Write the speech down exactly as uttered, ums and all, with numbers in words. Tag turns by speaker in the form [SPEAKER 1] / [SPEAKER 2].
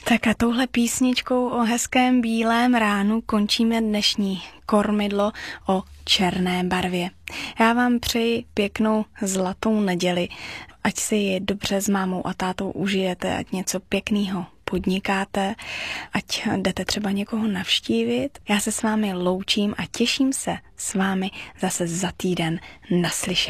[SPEAKER 1] Tak a touhle písničkou o hezkém bílém ránu končíme dnešní kormidlo o černé barvě. Já vám přeji pěknou zlatou neděli, ať si ji dobře s mámou a tátou užijete, ať něco pěkného podnikáte, ať jdete třeba někoho navštívit. Já se s vámi loučím a těším se s vámi zase za týden naslyšenou.